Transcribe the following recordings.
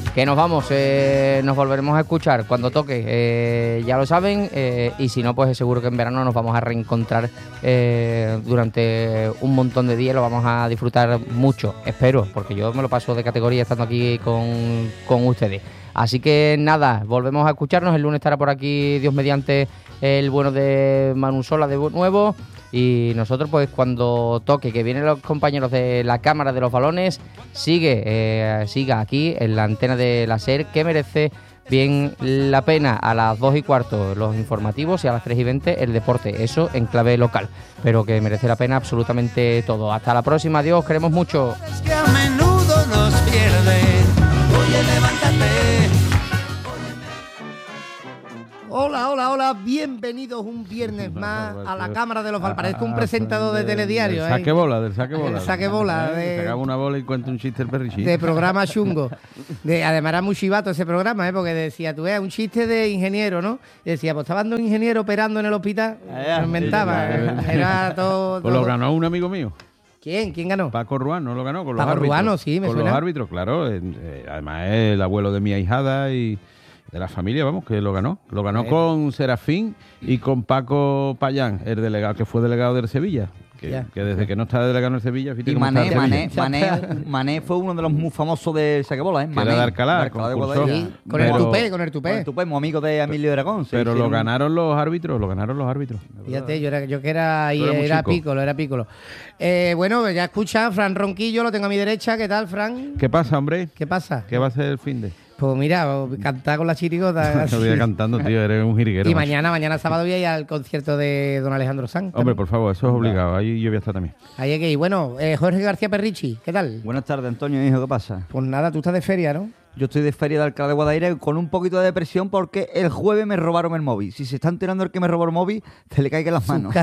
Que nos vamos, nos volveremos a escuchar cuando toque, ya lo saben, y si no, pues seguro que en verano nos vamos a reencontrar durante un montón de días, lo vamos a disfrutar mucho, espero, porque yo me lo paso de categoría estando aquí con ustedes. Así que nada, volvemos a escucharnos, el lunes estará por aquí, Dios mediante, el bueno de Manu Sola de nuevo. Y nosotros, pues cuando toque, que vienen los compañeros de la Cámara de los Balones, siga aquí en la antena de la SER, que merece bien la pena. A las 2:15 los informativos y a las 3:20 el deporte, eso en clave local, pero que merece la pena absolutamente todo. Hasta la próxima, adiós, queremos mucho. Es que a menudo nos pierden. Oye, levántate. Hola, bienvenidos un viernes más a la Cámara de los Balones. Parezco un presentador de telediario. Del saque bola. El saque bola. Sacaba una bola y cuenta un chiste el perrichín. De programa chungo. Además era muy chivato ese programa, porque decía, tú veas, un chiste de ingeniero, ¿no? Y decía, pues estaba un ingeniero operando en el hospital. Lo inventaba. Era todo. Pues lo ganó un amigo mío. ¿Quién ganó? Paco Ruano lo ganó con los Paco árbitros. Ruano, sí, me con suena. Los árbitros, claro. Además es el abuelo de mi ahijada y de la familia, vamos, que lo ganó. Lo ganó con Serafín y con Paco Payán, el delegado, que fue delegado del Sevilla. Que desde que no está delegado en Sevilla, fíjate Y cómo está el Sevilla. Mané fue uno de los muy famosos del saquebola, ¿eh? Que era de Alcalá, de concursó. Guadaira. Sí, con el tupé. Con el tupé, muy amigo de Emilio Aragón. Pero lo ganaron los árbitros, Fíjate, yo que era chico. Pícolo. Bueno, ya escucha, Fran Ronquillo, lo tengo a mi derecha. ¿Qué tal, Fran? ¿Qué pasa, hombre? ¿Qué pasa? ¿Qué va a ser el fin de? Pues mira, cantar con la chirigota. Te voy cantando, tío, eres un jiriguero. Y macho. mañana sábado voy a ir al concierto de don Alejandro Sanz. Hombre, por favor, eso es obligado. Ahí yo voy a estar también. Ahí hay que ir. Bueno, Jorge García Perrichi, ¿qué tal? Buenas tardes, Antonio, hijo, ¿qué pasa? Pues nada, tú estás de feria, ¿no? Yo estoy de feria de Alcalá de Guadaira con un poquito de depresión porque el jueves me robaron el móvil. Si se está enterando el que me robó el móvil, se le caiga en las manos.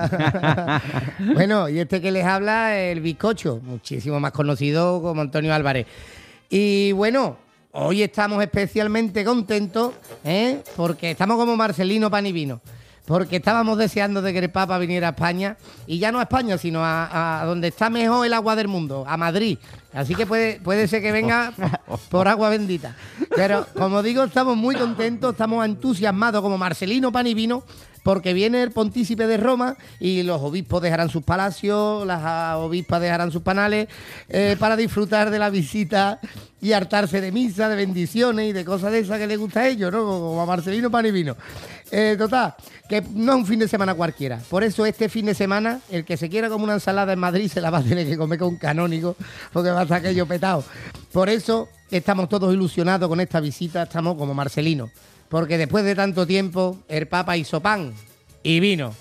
Bueno, y este que les habla, el bizcocho, muchísimo más conocido como Antonio Álvarez. Y bueno, hoy estamos especialmente contentos, porque estamos como Marcelino Pan y Vino. Porque estábamos deseando de que el Papa viniera a España, y ya no a España, sino a donde está mejor el agua del mundo, a Madrid. Así que puede ser que venga por agua bendita. Pero, como digo, estamos muy contentos, estamos entusiasmados como Marcelino Pan y Vino, porque viene el pontícipe de Roma y los obispos dejarán sus palacios, las obispas dejarán sus panales para disfrutar de la visita y hartarse de misa, de bendiciones y de cosas de esas que les gusta a ellos, ¿no? Como a Marcelino Pan y Vino. Total, que no es un fin de semana cualquiera. Por eso este fin de semana, el que se quiera comer una ensalada en Madrid se la va a tener que comer con canónigo, porque va a estar aquello petado. Por eso estamos todos ilusionados con esta visita, estamos como Marcelino. Porque después de tanto tiempo, el Papa hizo pan y vino.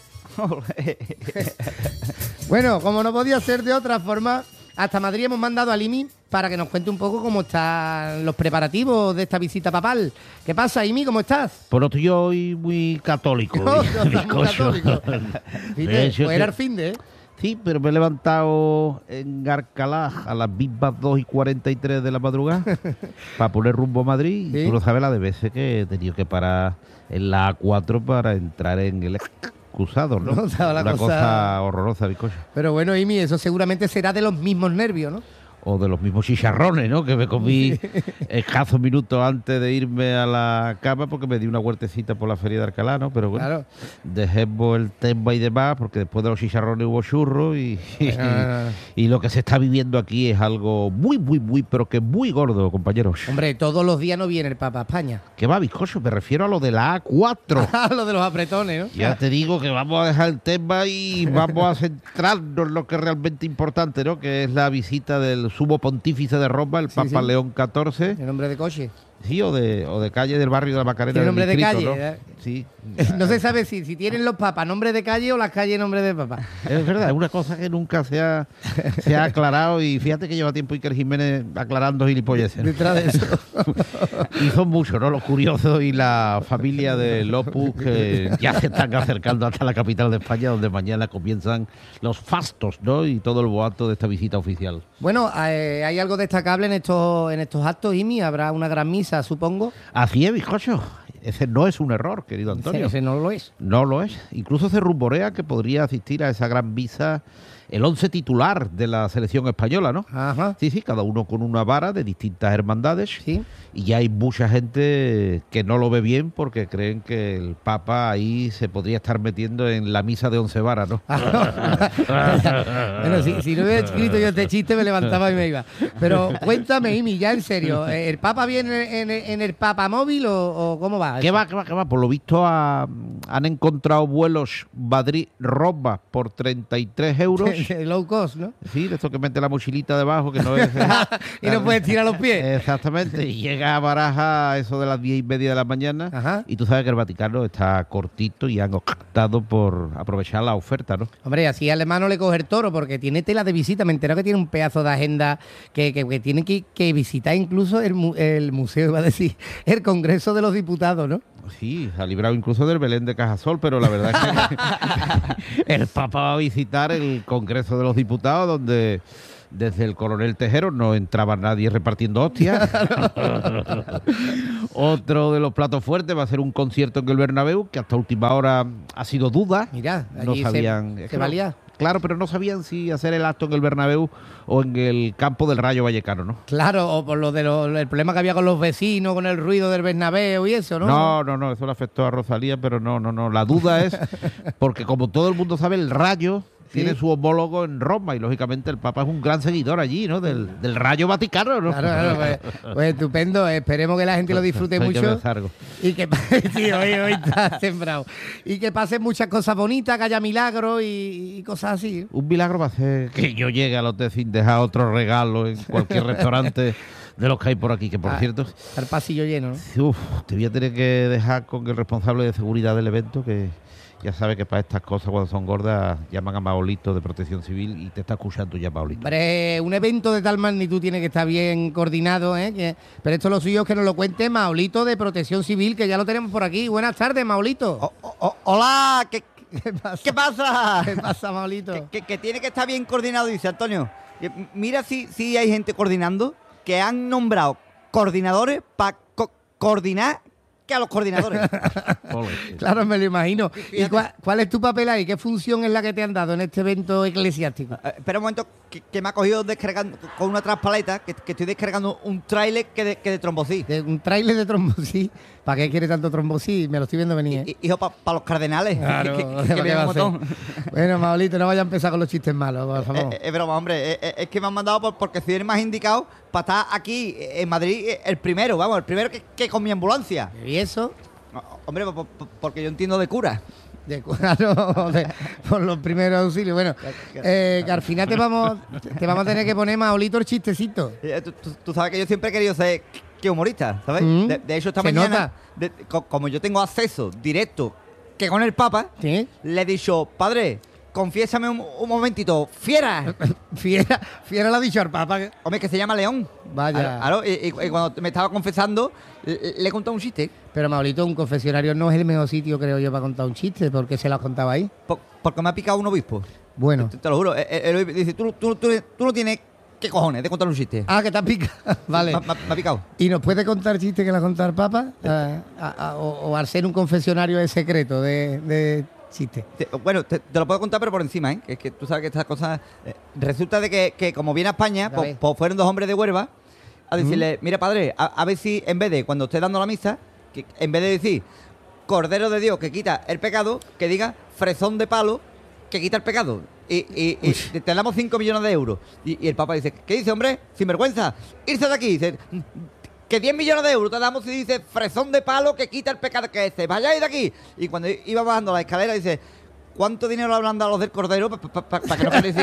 Bueno, como no podía ser de otra forma, hasta Madrid hemos mandado a Imi para que nos cuente un poco cómo están los preparativos de esta visita papal. ¿Qué pasa, Imi? ¿Cómo estás? Pues estoy hoy muy católico. No estás muy católico. Pues era el fin de... Sí, pero me he levantado en Alcalá a las mismas 2:43 de la madrugada para poner rumbo a Madrid. ¿Sí? Tú no sabes la de veces que he tenido que parar en la A4 para entrar en el excusado, ¿no? No, sabe la Una cosa- cosa horrorosa, bizcocho. Pero bueno, Imi, eso seguramente será de los mismos nervios, ¿no? O de los mismos chicharrones, ¿no? Que me comí escasos minutos antes de irme a la cama porque me di una huertecita por la feria de Alcalá, ¿no? Pero bueno, Claro. dejemos el tema y demás porque después de los chicharrones hubo churros y Ah. y lo que se está viviendo aquí es algo muy, pero que muy gordo, compañeros. Hombre, todos los días no viene el Papa a España. ¿Qué va, bizcocho? Me refiero a lo de la A4. Lo de los apretones, ¿no? Ya te digo que vamos a dejar el tema y vamos a centrarnos en lo que es realmente importante, ¿no? Que es la visita del sumo pontífice de Roma, el Sí, Papa sí. León XIV. El nombre de coche. Sí, o de calle del barrio de la Macarena. Tiene del nombre de distrito, calle, ¿no? ¿eh? Sí. No se sabe si tienen los papas nombre de calle o las calles nombre de papa. Es verdad, es una cosa que nunca se ha aclarado y fíjate que lleva tiempo Iker Jiménez aclarando gilipolleces. Detrás de eso. Y son muchos, ¿no? Los curiosos y la familia de Opus que ya se están acercando hasta la capital de España, donde mañana comienzan los fastos, ¿no? Y todo el boato de esta visita oficial. Bueno, hay algo destacable en estos actos, Imi. Habrá una gran misa, supongo. Así es, bizcocho. Ese no es un error, querido Antonio. Ese no lo es. No lo es. Incluso se rumorea que podría asistir a esa gran misa el 11 titular de la selección española, ¿no? Ajá. Sí, cada uno con una vara de distintas hermandades. Sí. Y ya hay mucha gente que no lo ve bien porque creen que el Papa ahí se podría estar metiendo en la misa de 11 varas, ¿no? Bueno, si no hubiera escrito yo este chiste me levantaba y me iba. Pero cuéntame, Imi, ya en serio, ¿el Papa viene en el Papa móvil o cómo va? ¿Qué va? Por lo visto han encontrado vuelos Madrid-Roma por 33 euros. Low cost, ¿no? Sí, de esto que mete la mochilita debajo, que no es... Y no puedes tirar los pies. Exactamente, y llega a Baraja a eso de las 10:30 de la mañana. Ajá. Y tú sabes que el Vaticano está cortito y han optado por aprovechar la oferta, ¿no? Hombre, así al hermano le coge el toro porque tiene tela de visita. Me entero que tiene un pedazo de agenda que tiene que visitar incluso el museo, iba a decir, el Congreso de los Diputados, ¿no? Sí, ha librado incluso del Belén de Cajasol, pero la verdad es que el Papa va a visitar el Congreso de los Diputados, donde desde el coronel Tejero no entraba nadie repartiendo hostias. Otro de los platos fuertes va a ser un concierto en el Bernabéu, que hasta última hora ha sido duda. Mira, No allí sabían. se valía. Claro, pero no sabían si hacer el acto en el Bernabéu o en el campo del Rayo Vallecano, ¿no? Claro, o por el problema que había con los vecinos, con el ruido del Bernabéu y eso, ¿no? No, eso le afectó a Rosalía, pero no. La duda es, porque como todo el mundo sabe, el Rayo tiene su homólogo en Roma y lógicamente el Papa es un gran seguidor allí, ¿no? Del Rayo Vaticano, ¿no? Claro, pues estupendo. Esperemos que la gente lo disfrute Soy que me mucho. salgo. Y que sí, hoy está sembrado. Y que pasen muchas cosas bonitas, que haya milagros y cosas así. Un milagro va a ser que yo llegue al hotel sin dejar otro regalo en cualquier restaurante de los que hay por aquí, que por cierto... Al pasillo lleno, ¿no? Uf, te voy a tener que dejar con el responsable de seguridad del evento, que ya sabe que para estas cosas, cuando son gordas, llaman a Maolito de Protección Civil y te está escuchando ya, Maolito. Hombre, un evento de tal magnitud tiene que estar bien coordinado, ¿eh? Pero esto lo suyo es que nos lo cuente Maolito de Protección Civil, que ya lo tenemos por aquí. Buenas tardes, Maolito. Hola, ¿Qué pasa? ¿qué pasa? ¿Qué pasa, Maolito? Que tiene que estar bien coordinado, dice Antonio. Mira si hay gente coordinando, que han nombrado coordinadores para coordinar que a los coordinadores. Claro, me lo imagino. ¿Y Fíjate. cuál es tu papel ahí? ¿Qué función es la que te han dado en este evento eclesiástico? Espera un momento, que me ha cogido descargando con una traspaleta, que estoy descargando un tráiler que de trombosí. De un tráiler de trombosí. ¿Para qué quiere tanto trombosí? Me lo estoy viendo venir, ¿eh? Hijo, para los cardenales. Claro, que ¿para qué viene va un a ser? montón. Bueno, Maolito, no vaya a empezar con los chistes malos, por favor. Es broma, hombre. Es que me han mandado porque soy el más indicado para estar aquí en Madrid el primero, vamos, el primero que con mi ambulancia. ¿Y eso? Hombre, porque yo entiendo de cura. Por los primeros auxilios. Bueno, que al final te vamos a tener que poner, Maolito, el chistecito. Tú sabes que yo siempre he querido ser que humorista, ¿sabes? Mm. De hecho, esta Se mañana, como yo tengo acceso directo que con el Papa, ¿Sí? le he dicho, padre, confiésame un momentito, fiera. Fiera lo ha dicho al Papa. Hombre, que se llama León. Vaya. Claro, y cuando me estaba confesando, le he contado un chiste. Pero, Maolito, un confesionario no es el mejor sitio, creo yo, para contar un chiste. ¿Por qué se lo has contado ahí? Porque me ha picado un obispo. Bueno. Te lo juro. El obispo dice, tú no tienes qué cojones de contar un chiste. Ah, que te has picado. Vale. Me ha picado. ¿Y nos puede contar chistes que le ha contado el Papa? O al ser un confesionario de secreto de chistes. Bueno, te lo puedo contar, pero por encima, ¿eh? Que es que tú sabes que estas cosas... resulta de que como viene a España, A ver. pues fueron dos hombres de Huelva a decirle, mira, padre, a ver si en vez de, cuando esté dando la misa, que en vez de decir Cordero de Dios que quita el pecado, que diga fresón de palo que quita el pecado. Y te damos 5 millones de euros. Y el Papa dice, ¿qué dice, hombre? Sinvergüenza. Irse de aquí. Dice, que 10 millones de euros te damos si dice fresón de palo que quita el pecado, que se vayáis de aquí. Y cuando iba bajando la escalera dice, ¿cuánto dinero habrán dado los del Cordero para que no parezca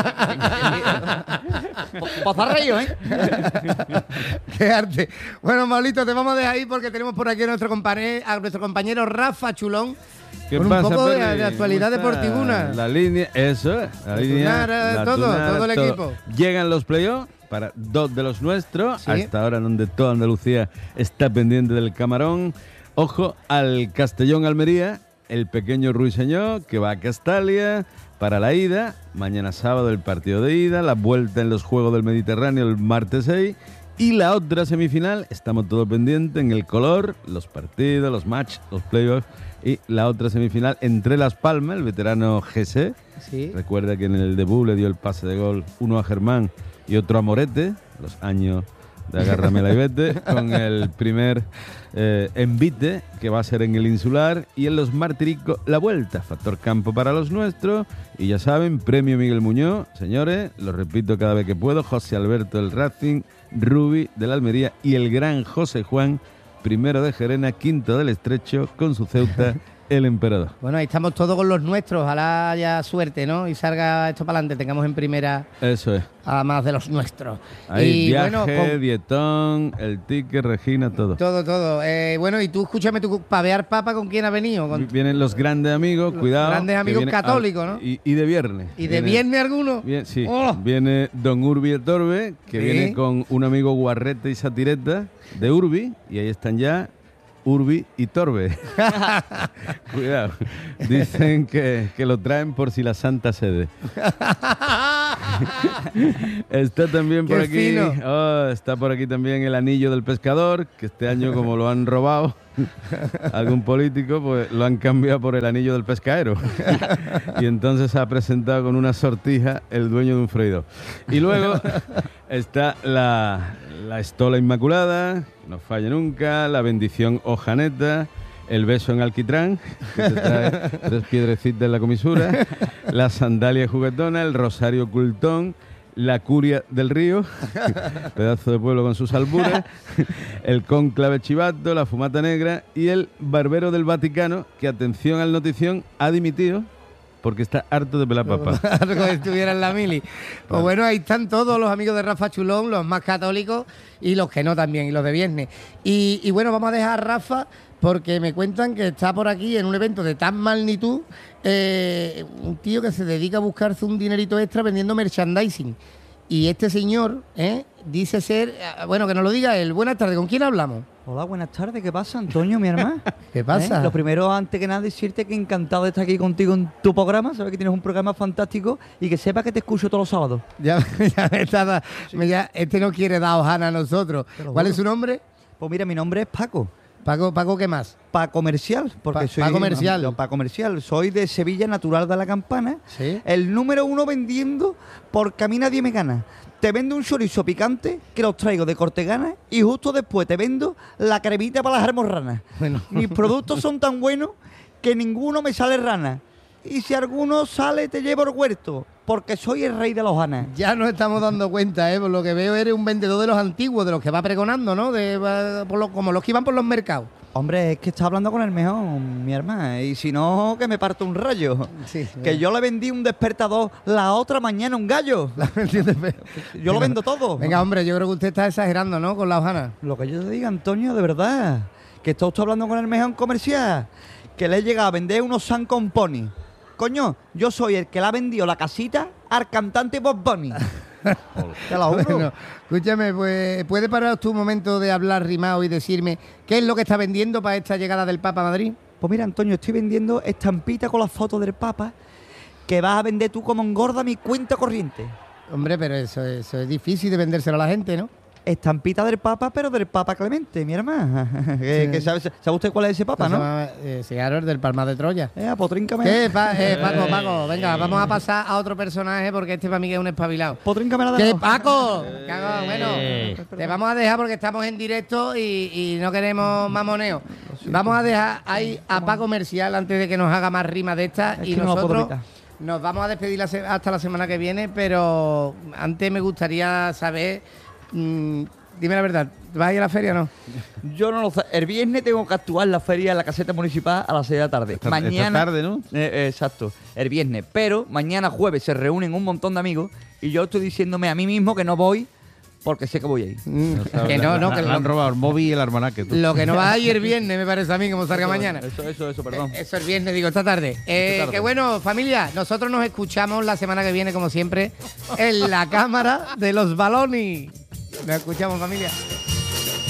pozarreío, ¿eh? Qué arte. Bueno, Maolito, te vamos a dejar ahí porque tenemos por aquí a nuestro compañero Rafa Chulón. ¿Qué con pasa, un poco de Perry? actualidad ¿Cómo está? deportivuna. La línea, eso, la línea. tunara, todo el equipo. Llegan los playoffs para dos de los nuestros. Sí. A esta hora donde toda Andalucía está pendiente del camarón. Ojo al Castellón-Almería, el pequeño ruiseñor que va a Castalia para la ida. Mañana sábado el partido de ida, la vuelta en los Juegos del Mediterráneo el martes 6. Y la otra semifinal, estamos todos pendientes en el color, los partidos, los matches, los playoffs. Y la otra semifinal entre Las Palmas, el veterano GC. Sí. Recuerda que en el debut le dio el pase de gol uno a Germán y otro a Morete, los años de agárramela y vete, con el primer envite que va a ser en el Insular, y en los Martiricos la vuelta, factor campo para los nuestros, y ya saben, premio Miguel Muñoz, señores, lo repito cada vez que puedo, José Alberto del Racing, Rubi del Almería y el gran José Juan, primero de Gerena, quinto del Estrecho, con su Ceuta, el Emperador. Bueno, ahí estamos todos con los nuestros, ojalá haya suerte, ¿no? Y salga esto para adelante, tengamos en primera Eso es. a más de los nuestros. Ahí, y viaje, bueno, dietón, el ticket, Regina, todo. todo. Bueno, y tú escúchame, tú pavear papa, ¿con quién ha venido? Vienen los grandes amigos, cuidado. Grandes que amigos viene católicos, ¿no? Y de viernes. ¿Y de viernes alguno? Sí, ¡Oh! viene Don Urbi el Torbe, que ¿Sí? viene con un amigo Guarrete y Satireta de Urbi, y ahí están ya Urbi y Torbe. Cuidado. Dicen que lo traen por si la Santa Sede. Está también por ¡Qué aquí. fino! Está por aquí también el Anillo del Pescador, que este año, como lo han robado algún político, pues lo han cambiado por el Anillo del Pescaero. Y entonces se ha presentado con una sortija el dueño de un freidor. Y luego está la Estola Inmaculada, no falla nunca, la bendición Ojaneta, el beso en alquitrán, que te trae 3 piedrecitas en la comisura, la sandalia juguetona, el rosario cultón, la curia del río, pedazo de pueblo con sus albures, el cónclave chivato, la fumata negra y el barbero del Vaticano, que, atención al notición, ha dimitido porque está harto de pelar papas. Como si estuviera en la mili. Pues bueno, ahí están todos los amigos de Rafa Chulón, los más católicos y los que no también, y los de viernes. Y bueno, vamos a dejar a Rafa porque me cuentan que está por aquí en un evento de tan magnitud, un tío que se dedica a buscarse un dinerito extra vendiendo merchandising. Y este señor dice ser, bueno, que nos lo diga él. Buenas tardes, ¿con quién hablamos? Hola, buenas tardes. ¿Qué pasa, Antonio, mi hermano? ¿Qué pasa? Lo primero, antes que nada, decirte que encantado de estar aquí contigo en tu programa. Sabes que tienes un programa fantástico y que sepas que te escucho todos los sábados. Ya me estaba... Ya, este no quiere dar hojana a nosotros. ¿Cuál es su nombre? Pues mira, mi nombre es Paco. Paco, ¿qué más? Pa comercial, porque soy comercial. Pa comercial, soy de Sevilla, natural de la Campana. Sí. El número 1 vendiendo porque a mí nadie me gana. Te vendo un chorizo picante que los traigo de Cortegana y justo después te vendo la cremita para las almorranas. Bueno. Mis productos son tan buenos que ninguno me sale rana. Y si alguno sale te llevo al huerto, porque soy el rey de los hanas. Ya nos estamos dando cuenta, por lo que veo eres un vendedor de los antiguos, de los que va pregonando, ¿no? Como los que iban por los mercados. Hombre, es que está hablando con el mejor, mi hermana. Y si no, que me parto un rayo. Sí, Que yo le vendí un despertador la otra mañana un gallo. Yo lo vendo todo. Venga, hombre, yo creo que usted está exagerando, ¿no? Con la hojana. Lo que yo te diga, Antonio, de verdad. Que está usted hablando con el mejor comercial. Que le he llegado a vender unos San Componi. Coño, yo soy el que le ha vendido la casita al cantante Bob Bunny. Te lo juro. Bueno, escúchame, pues, ¿puede parar tú un momento de hablar rimado y decirme qué es lo que está vendiendo para esta llegada del Papa a Madrid? Pues mira, Antonio, estoy vendiendo estampita con la foto del Papa que vas a vender tú como engorda mi cuenta corriente. Hombre, pero eso es difícil de vendérselo a la gente, ¿no? Estampita del Papa, pero del Papa Clemente, mi hermana. ¿Sabe usted cuál es ese Papa, no? Sí, claro, el del Palmar de Troya. Potríncame. ¿Qué? Paco, venga, vamos a pasar a otro personaje porque este para mí que es un espabilado. Potríncame la de ¿Qué, Paco? Cago, bueno, te vamos a dejar porque estamos en directo y no queremos mamoneo. Vamos a dejar ahí a Paco Comercial antes de que nos haga más rimas de estas y nosotros nos vamos a despedir hasta la semana que viene, pero antes me gustaría saber... dime la verdad, ¿vas a ir a la feria o no? Yo no lo sé. El viernes tengo que actuar en la feria en la caseta municipal a las 6 de la tarde. Esta tarde, ¿no? Exacto, el viernes. Pero mañana jueves se reúnen un montón de amigos y yo estoy diciéndome a mí mismo que no voy porque sé que voy a ir. Que no, que Le han robado el móvil y el almanaque. Tú. Lo que no va a ir el viernes, me parece a mí, como salga mañana. Eso, perdón. Eso el viernes, digo, esta tarde. Que bueno, familia, nosotros nos escuchamos la semana que viene, como siempre, en la cámara de los balones. Nos escuchamos, familia.